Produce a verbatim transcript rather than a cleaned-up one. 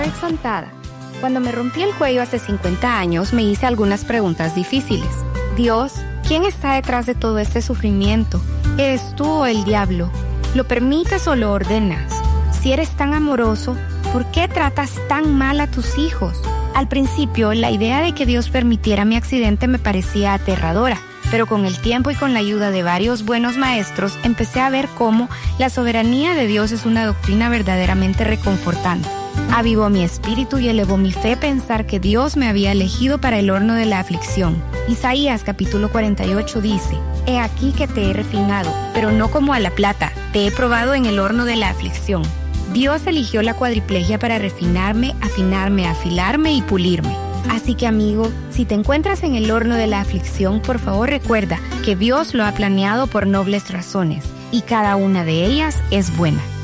exaltada. Cuando me rompí el cuello hace cincuenta años, me hice algunas preguntas difíciles. Dios, ¿quién está detrás de todo este sufrimiento? ¿Eres tú o el diablo? ¿Lo permites o lo ordenas? Si eres tan amoroso, ¿por qué tratas tan mal a tus hijos? Al principio, la idea de que Dios permitiera mi accidente me parecía aterradora, pero con el tiempo y con la ayuda de varios buenos maestros, empecé a ver cómo la soberanía de Dios es una doctrina verdaderamente reconfortante. Avivó mi espíritu y elevó mi fe pensar que Dios me había elegido para el horno de la aflicción. Isaías capítulo cuarenta y ocho dice: He aquí que te he refinado, pero no como a la plata, te he probado en el horno de la aflicción. Dios eligió la cuadriplegia para refinarme, afinarme, afilarme y pulirme. Así que, amigo, si te encuentras en el horno de la aflicción, por favor recuerda que Dios lo ha planeado por nobles razones y cada una de ellas es buena.